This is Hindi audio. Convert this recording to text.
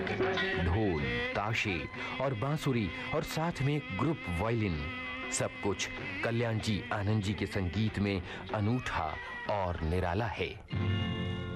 ढोल, ताशे और बांसुरी और साथ में ग्रुप वायलिन, सब कुछ कल्याण जी आनंद जी के संगीत में अनूठा और निराला है।